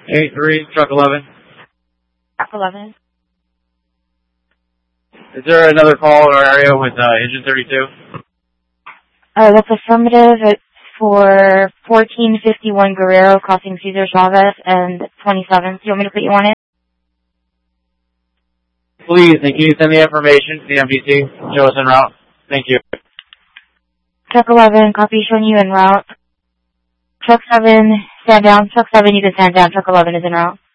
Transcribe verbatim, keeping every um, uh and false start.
eight three, truck eleven. Truck eleven. Is there another call in our area with uh, engine thirty-two? Uh, that's affirmative. It's for fourteen fifty-one Guerrero crossing Cesar Chavez and twenty-seven. Do you want me to put you on it? Please, and can you send the information to the M V C? Show us en route. Thank you. Truck eleven, copy, showing you en route. Truck seven, stand down. Truck seven, you can stand down. Truck eleven is en route.